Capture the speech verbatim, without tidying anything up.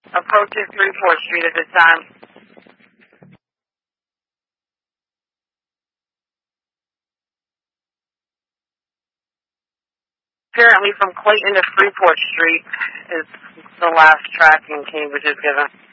Approaching Three-Fourth Street at this time. Apparently from Clayton to Freeport Street is the last tracking Cambridge is given.